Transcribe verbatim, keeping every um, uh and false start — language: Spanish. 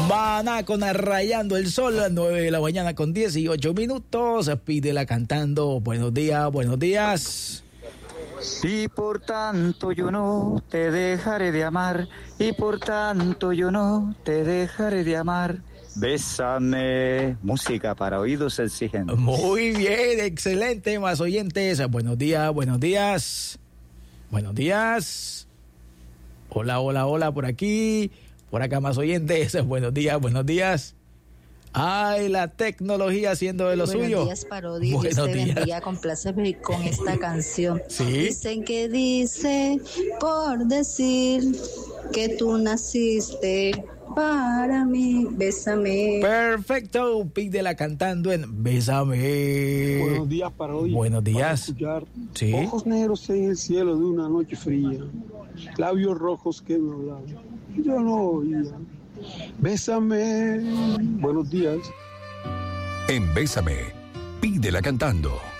Maná con Rayando el Sol, a las nueve de la mañana con dieciocho minutos. Pídela cantando. Buenos días, buenos días. Y por tanto yo no te dejaré de amar, y por tanto yo no te dejaré de amar. Bésame, música para oídos exigentes. Muy bien, excelente, más oyentes. Buenos días, buenos días. Buenos días. Hola, hola, hola, por aquí. Por acá más oyentes. Buenos días, buenos días. Ay, la tecnología haciendo de lo Buenos suyo. Días, Parodi. Buenos Dios te días. bendiga, compláceme con esta canción. ¿Sí? Dicen que dice por decir que tú naciste para mí. Bésame. Perfecto, pídela cantando en Bésame. Buenos días, Parodi. Buenos días. Para escuchar Sí. ojos negros en el cielo de una noche fría, labios rojos que me hablaban. Yo no oía. Bésame. Buenos días. En Bésame, pídela cantando.